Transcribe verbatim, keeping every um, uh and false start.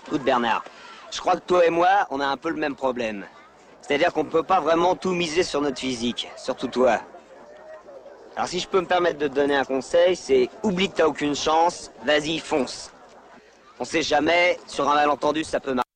Écoute Bernard, je crois que toi et moi, on a un peu le même problème. C'est-à-dire qu'on ne peut pas vraiment tout miser sur notre physique, surtout toi. Alors si je peux me permettre de te donner un conseil, c'est oublie que t'as aucune chance, vas-y, fonce. On sait jamais, sur un malentendu, ça peut marcher.